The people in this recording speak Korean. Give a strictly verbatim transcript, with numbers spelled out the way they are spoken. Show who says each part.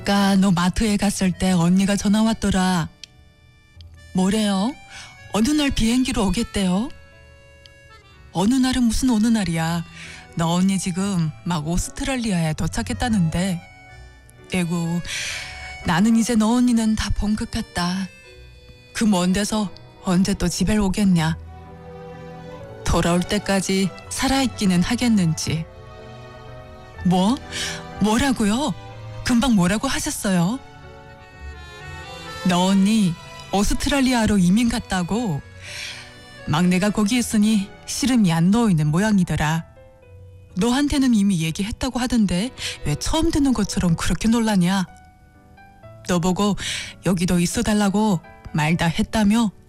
Speaker 1: 아까 너 마트에 갔을 때 언니가 전화 왔더라. 뭐래요? 어느 날 비행기로 오겠대요? 어느 날은 무슨 어느 날이야. 너 언니 지금 막 오스트랄리아에 도착했다는데. 에구, 나는 이제 너 언니는 다 본 것 같다. 그 먼 데서 언제 또 집에 오겠냐. 돌아올 때까지 살아있기는 하겠는지. 뭐? 뭐라고요? 금방 뭐라고 하셨어요? 너 언니 오스트랄리아로 이민 갔다고. 막내가 거기 있으니 씨름이 안 놓이는 모양이더라. 너한테는 이미 얘기했다고 하던데 왜 처음 듣는 것처럼 그렇게 놀라냐? 너 보고 여기도 있어달라고 말 다 했다며?